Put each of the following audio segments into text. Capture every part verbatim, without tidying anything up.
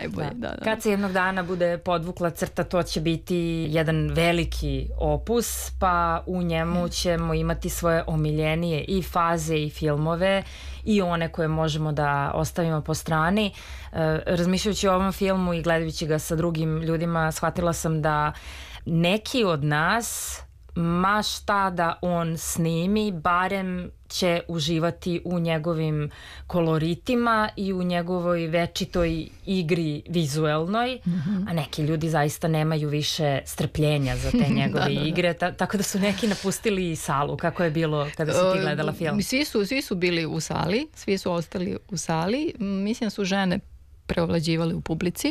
najbolje. Da. Da, da. Kad se jednog dana bude podvukla crta, to će biti jedan veliki opus, pa u njemu ćemo imati svoje omiljenije i faze i filmove i one koje možemo da ostavimo po strani. E, razmišljajući o ovom filmu i gledajući ga sa drugim ljudima, shvatila sam da neki od nas, ma šta da on snimi, barem će uživati u njegovim koloritima i u njegovoj večitoj igri vizuelnoj, mm-hmm. a neki ljudi zaista nemaju više strpljenja za te njegove da, da, da. igre, ta, tako da su neki napustili salu. Kako je bilo kada si ti gledala film? Svi su, svi su bili u sali, svi su ostali u sali. Mislim da su žene preovlađivale u publici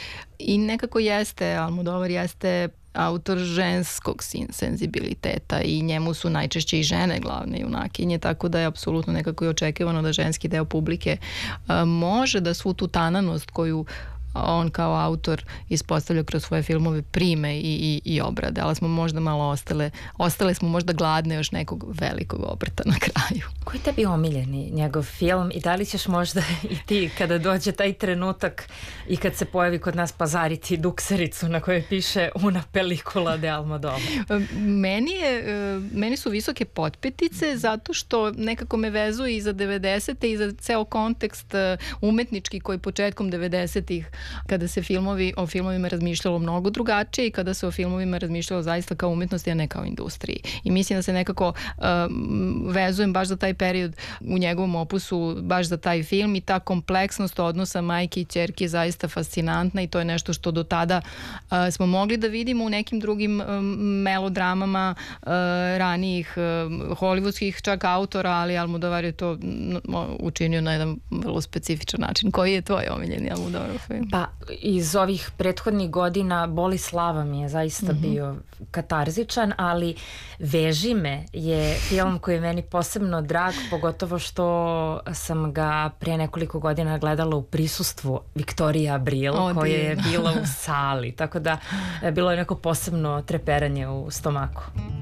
i nekako jeste, Almodovar jeste autor ženskog senzibiliteta i njemu su najčešće i žene glavne junakinje, tako da je apsolutno nekako i očekivano da ženski deo publike a, može da svu tu tananost koju on kao autor ispostavlja kroz svoje filmove prime i, i, i obrade, ali smo možda malo ostale, ostale smo možda gladne još nekog velikog obrta na kraju. Koji je tebi omiljeni njegov film i da li ćeš možda i ti kada dođe taj trenutak i kad se pojavi kod nas pazariti duksericu na kojoj piše Una pelikula de Almodovar? Meni, je, meni su visoke potpetice zato što nekako me vezuju i za devedesete i za ceo kontekst umetnički koji početkom devedesetih kada se filmovi, o filmovima razmišljalo mnogo drugačije i kada se o filmovima razmišljalo zaista kao umetnosti, a ne kao industriji. I mislim da se nekako uh, vezujem baš za taj period u njegovom opusu, baš za taj film i ta kompleksnost odnosa majke i ćerke je zaista fascinantna i to je nešto što do tada uh, smo mogli da vidimo u nekim drugim um, melodramama uh, ranijih uh, hollywoodskih čak autora, ali Almodovar je to učinio na jedan vrlo specifičan način. Koji je tvoj omiljeni Almodovarov film? Pa iz ovih prethodnih godina Boli slava mi je zaista mm-hmm. bio katarzičan, ali Veži me je film koji je meni posebno drag, pogotovo što sam ga pre nekoliko godina gledala u prisustvu Viktorije Abril, oh, koja je bila u sali, tako da je bilo je neko posebno treperanje u stomaku.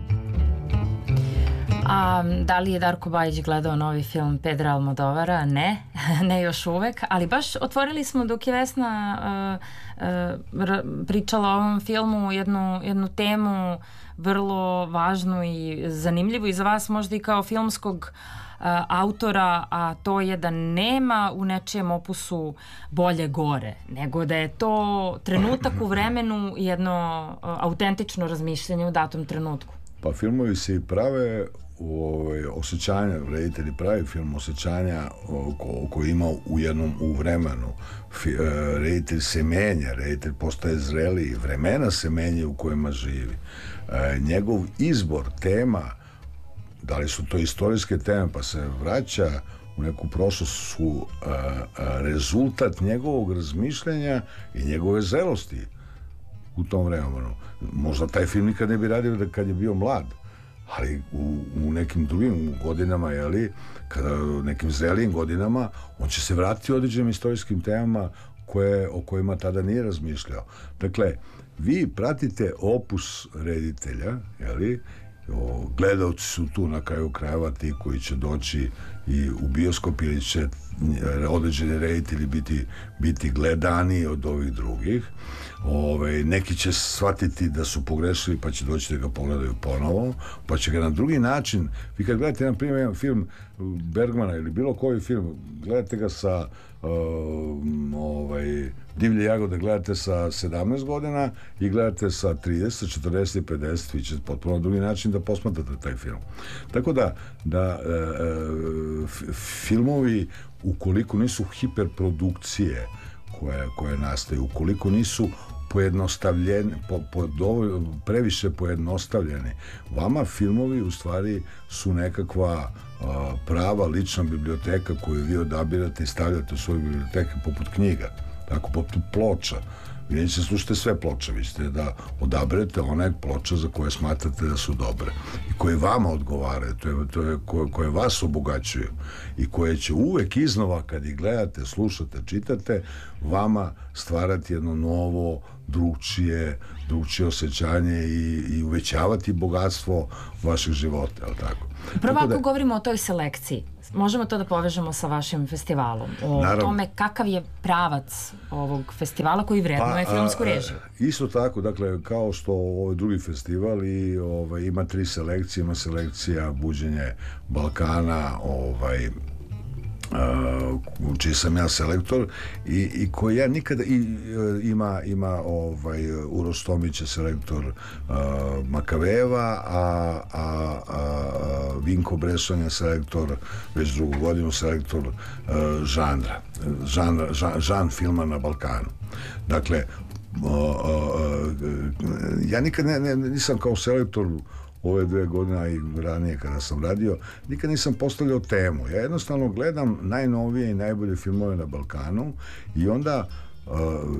A da li je Darko Bajić gledao novi film Pedra Almodovara? Ne, ne još uvek, ali baš otvorili smo dok je Vesna uh, uh, pričala o ovom filmu jednu, jednu temu vrlo važnu i zanimljivu i za vas možda i kao filmskog uh, autora, a to je da nema u nečijem opusu bolje gore, nego da je to trenutak u vremenu i jedno uh, autentično razmišljanje u datom trenutku. Pa filmovi se i prave u ovaj, osjećanja, reditelji pravi film osjećanja koji ima u jednom u vremenu. Fi, uh, reditelj se menja, reditelj postaje zreliji, vremena se menja u kojima živi. Uh, njegov izbor tema, da li su to istorijske teme pa se vraća u neku prošlost, su uh, uh, rezultat njegovog razmišljanja i njegove zrelosti u tom vremenu. Možda taj film nikad ne bi radio da kad je bio mlad, ali u, u nekim drugim godinama, jeli, kada u nekim zrelijim godinama, on će se vratiti određenim istorijskim temama koje, o kojima tada nije razmišljao. Dakle, vi pratite opus reditelja, jeli, o, gledalci su tu na kraju krajeva ti koji će doći i u bioskop ili će određeni reditelji biti, biti gledani od ovih drugih. Ove, neki će shvatiti da su pogrešili pa će doći da ga pogledaju ponovo, pa će ga na drugi način, vi kad gledate na primjer jedan film Bergmana ili bilo koji film, gledate ga sa uh, ovaj, Divlje jagode gledate sa sedamnaest godina i gledate sa trideset, četrdeset i pedeset, vi ćete potpuno drugi način da posmatrate taj film. Tako da, da uh, filmovi ukoliko nisu hiperprodukcije koje, koje nastaju, ukoliko nisu pojednostavljeni, po, po, dovolj, previše pojednostavljeni, vama filmovi u stvari su nekakva uh, prava lična biblioteka koju vi odabirate i stavljate u svoju biblioteku poput knjiga, tako poput ploča. Vi nećete slušati sve ploče, vi ćete da odaberete one ploče za koje smatrate da su dobre i koje vama odgovaraju, to je, to je koje, koje vas obogaćuju i koje će uvek iznova kad ih gledate, slušate, čitate, vama stvarati jedno novo, drugčije, drugčije osjećanje i, i uvećavati bogatstvo vašeg života, je li tako? Prvo ako da, govorimo o toj selekciji, možemo to da povežemo sa vašim festivalom. O Naravno. tome kakav je pravac ovog festivala koji vrednuje pa, filmsku režiju. Isto tako, dakle, kao što ovaj drugi festival i ovaj, ima tri selekcije, ima selekcija Buđenje Balkana, ovaj, Uh, čiji sam ja selektor i, i koji ja nikada i, uh, ima, ima ovaj, Uroš Tomić je selektor uh, Makaveva, a, a, a Vinko Bresson je selektor već drugu godinu selektor uh, žanra žanra, žan, žan filma na Balkanu. Dakle, uh, uh, ja nikad ne, ne, nisam kao selektor ove dve godine i ranije kada sam radio, nikad nisam postavljao temu. Ja jednostavno gledam najnovije i najbolje filmove na Balkanu i onda uh,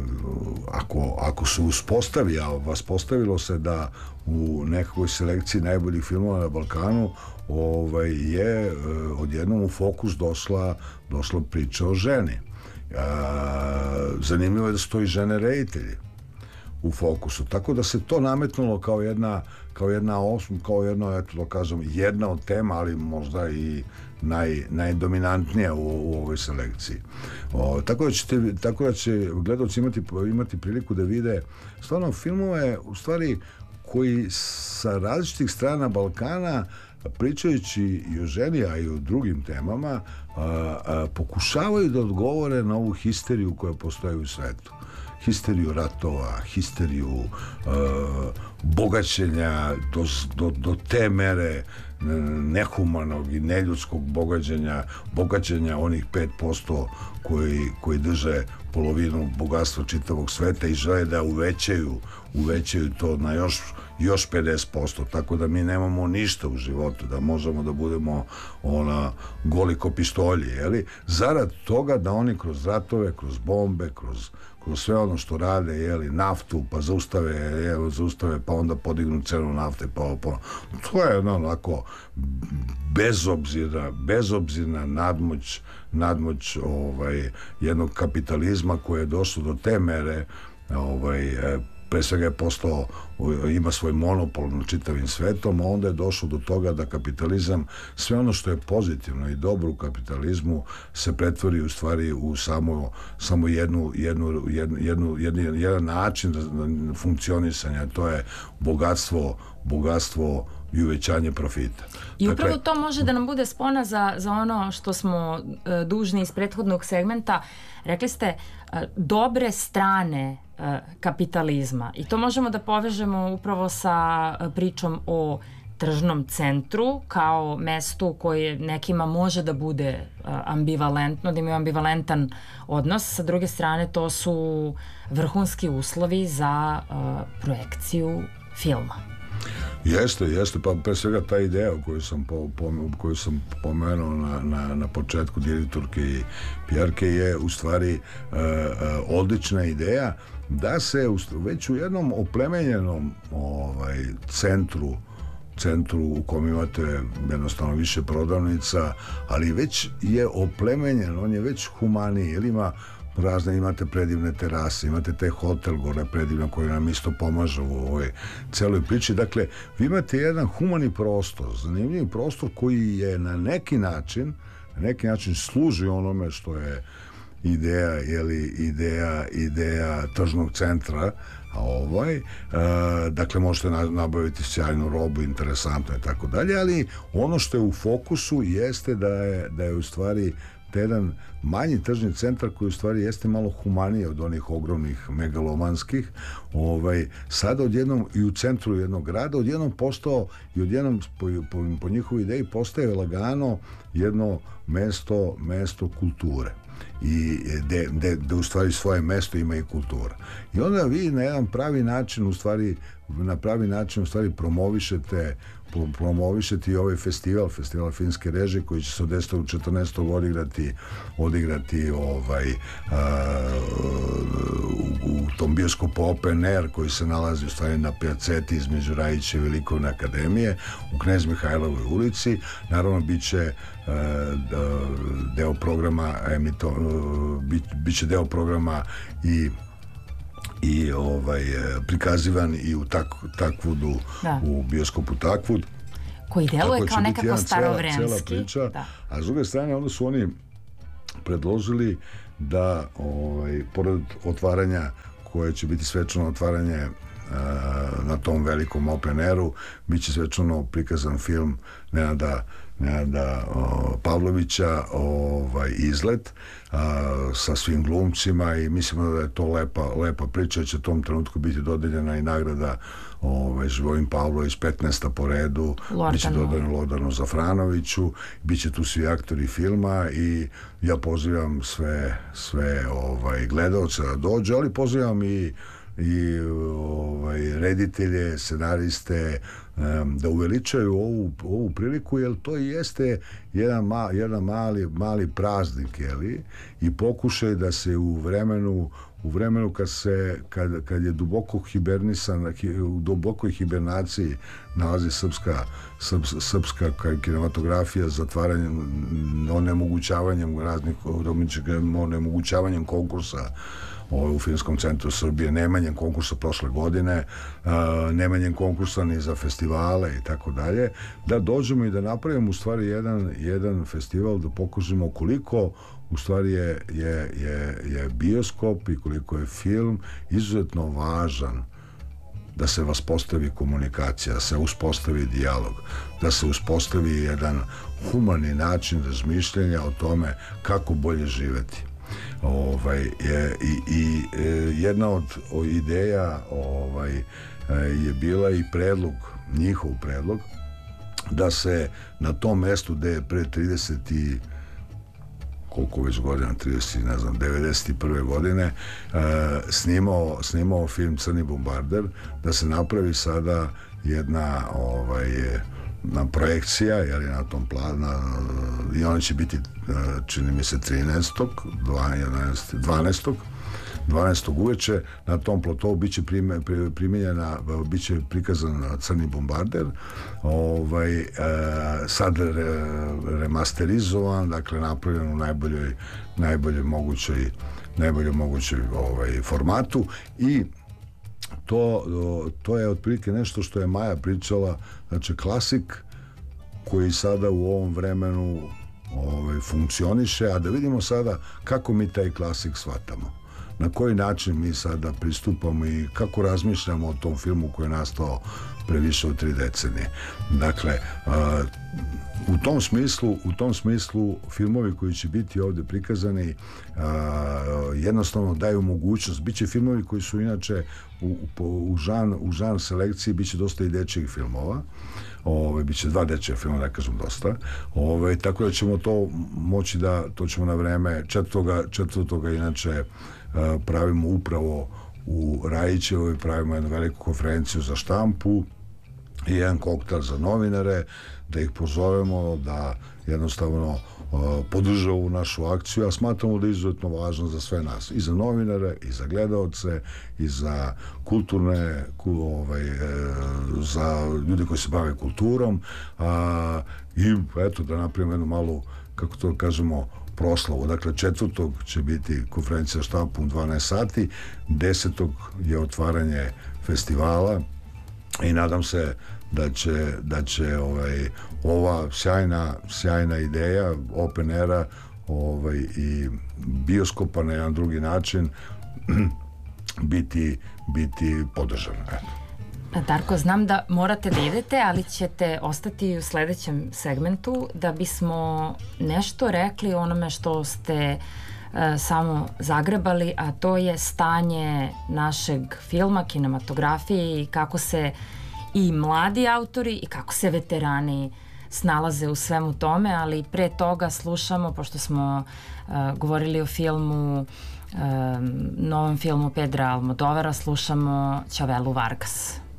ako, ako se uspostavi, a vas postavilo se da u nekakvoj selekciji najboljih filmova na Balkanu ovaj, je uh, odjednom u fokus došla, došla priča o ženi. Uh, zanimljivo je da stoji žene reditelji u fokusu. Tako da se to nametnulo kao jedna kao jedna osm, kao jedno, eto da kažem, jedna od tema, ali možda i naj, najdominantnija u, u ovoj selekciji. O, tako da ćete, tako da će gledalci imati, imati priliku da vide stvarno filmove, u stvari, koji sa različitih strana Balkana, pričajući i o ženi, a i o drugim temama, a, a, pokušavaju da odgovore na ovu histeriju koja postoji u svetu. Histeriju ratova, histeriju uh, bogaćenja do, do, do te mere nehumanog i neljudskog bogaćenja, bogaćenja onih pet posto koji, koji drže polovinu bogatstva čitavog sveta i žele da uvećaju, uvećaju to na još, još pedeset posto, tako da mi nemamo ništa u životu, da možemo da budemo ona goli ko pištolji, jeli? Zarad toga da oni kroz ratove, kroz bombe, kroz kroz sve ono što rade, jeli, naftu, pa zaustave, jeli, zaustave, pa onda podignu cenu nafte, pa, pa to je ono onako bezobzirna, bezobzirna nadmoć, nadmoć ovaj, jednog kapitalizma koje je došlo do te mere, ovaj, pre svega je postao, ima svoj monopol na čitavim svetom, a onda je došlo do toga da kapitalizam, sve ono što je pozitivno i dobro u kapitalizmu se pretvori u stvari u samo, samo jednu, jednu, jednu, jednu, jednu, jedan način funkcionisanja, to je bogatstvo, bogatstvo i uvećanje profita. I upravo dakle, to može da nam bude spona za, za ono što smo uh, dužni iz prethodnog segmenta. Rekli ste uh, dobre strane uh, kapitalizma i to možemo da povežemo upravo sa uh, pričom o tržnom centru kao mestu koje nekima može da bude uh, ambivalentno, da imaju ambivalentan odnos. Sa druge strane, to su vrhunski uslovi za uh, projekciju filma. Jeste, jeste, pa pre svega ta ideja koju sam, po, po, koju sam pomenuo na, na, na početku direktorke i pijarke je u stvari uh, uh, odlična ideja da se u, već u jednom oplemenjenom ovaj, centru centru u kom imate jednostavno više prodavnica, ali već je oplemenjen, on je već humaniji, jer ima razne, imate predivne terase, imate taj hotel gore predivno koji nam isto pomaže u ovoj celoj priči. Dakle, vi imate jedan humani prostor, zanimljiv prostor koji je na neki način, na neki način služi onome što je ideja, jeli, ideja, ideja tržnog centra, a ovaj, e, dakle možete nabaviti sjajnu robu, interesantno i tako dalje, ali ono što je u fokusu jeste da je, da je u stvari jedan manji tržni centar koji u stvari jeste malo humaniji od onih ogromnih megalomanskih, ovaj, sada odjednom i u centru jednog grada odjednom postao i odjednom po, po, po njihovoj ideji postaje lagano jedno mesto, mesto kulture i de, de, de u stvari svoje mesto ima i kultura. I onda vi na jedan pravi način u stvari na pravi način u stvari promovišete promovišete i ovaj festival, festival filmske režije koji će se od desetog četrnaestog odigrati odigrati ovaj a, u, u tom bioskopu Open Air koji se nalazi u stvari na Pijaceti između Rajićeve i Likovne akademije u Knez Mihajlovoj ulici. Naravno biće a, deo programa emito, bit, biće deo programa i i ovaj prikazivan i u tak, Takvudu, da. U bioskopu Takvud. koji deluje kao nekako starovrenski. Cela priča, da. A s druge strane onda su oni predložili da ovaj, pored otvaranja koje će biti svečano otvaranje uh, na tom velikom open airu, bit će svečano prikazan film Nenada, Nenada uh, Pavlovića, ovaj, Izlet, uh, sa svim glumcima, i mislimo da je to lepa, lepa priča, da će u tom trenutku biti dodeljena i nagrada ovaj, Živojin Pavlović, petnaesta po redu, biće dodeljeno Lordanu Zafranoviću, biće tu svi aktori filma, i ja pozivam sve, sve ovaj, gledalce da dođu, ali pozivam i i ovaj, reditelje, scenariste, um, da uveličaju ovu, ovu priliku, jer to jeste jedan, ma, jedan mali, mali praznik, jeli? I pokušaj da se u vremenu u vremenu kad se kad, kad je duboko hibernisan, u dubokoj hibernaciji nalazi srpska srps, srpska kinematografija, zatvaranjem, onemogućavanjem raznih onemogućavanjem konkursa u Filmskom centru Srbije, nemanjem konkursa prošle godine, nemanjem konkursa ni za festivale i tako dalje, da dođemo i da napravimo u stvari jedan, jedan festival, da pokažemo koliko u stvari je, je, je, je bioskop i koliko je film izuzetno važan da se uspostavi komunikacija, da se uspostavi dijalog, da se uspostavi jedan humani način razmišljanja o tome kako bolje živeti. Ovaj, je, i, i jedna od o, ideja ovaj, je bila i predlog, njihov predlog, da se na tom mestu gde je pre trideset i koliko već godina, trideset, ne znam, devedeset prve godine, uh, snimao, snimao film Crni bombarder, da se napravi sada jedna ovaj, na projekcija, jer je na tom planu, i ona će biti, čini mi se, trinaestog, dvanaestog, dvanaestog uveče, na tom platovu biće primenjena, biće prikazan Crni bombarder, ovaj, e, sad re, remasterizovan, dakle napravljen u najboljoj, najboljoj mogućoj, najboljoj mogućoj ovaj, formatu, i to, to je otprilike nešto što je Maja pričala, znači klasik koji sada u ovom vremenu ovaj, funkcioniše, a da vidimo sada kako mi taj klasik shvatamo, na koji način mi sada pristupamo i kako razmišljamo o tom filmu koji je nastao pre više od tri decenije. Dakle, a, u tom smislu, u tom smislu filmovi koji će biti ovde prikazani a, jednostavno daju mogućnost. Biće filmovi koji su inače u, u, u, žan, u žan selekciji, biće dosta i dečjih filmova. Ove, biće dva dečja filma, da kažem dosta. Ove, tako da ćemo to moći da, to ćemo na vreme četvrtoga, četvrtoga inače pravimo upravo u Rajićevoj, pravimo jednu veliku konferenciju za štampu i jedan koktel za novinare, da ih pozovemo da jednostavno uh, podrže ovu našu akciju, a smatramo da je izuzetno važno za sve nas, i za novinare, i za gledaoce, i za kulturne, ovaj, e, za ljudi koji se bave kulturom, a, i eto da napravimo jednu malu, kako to kažemo, proslavu. Dakle, četvrtog će biti konferencija štampu u dvanaest sati, desetog je otvaranje festivala i nadam se da će, da će ovaj, ova sjajna, sjajna ideja open era ovaj, i bioskopa na jedan drugi način biti, biti podržana. Eto. Darko, znam da morate da idete, ali ćete ostati u sledećem segmentu da bismo nešto rekli o onome što ste uh, samo zagrebali, a to je stanje našeg filma, kinematografije i kako se i mladi autori i kako se veterani snalaze u svemu tome, ali pre toga slušamo, pošto smo uh, govorili o filmu, um, novom filmu Pedra Almodovara, slušamo Chavelu Vargas.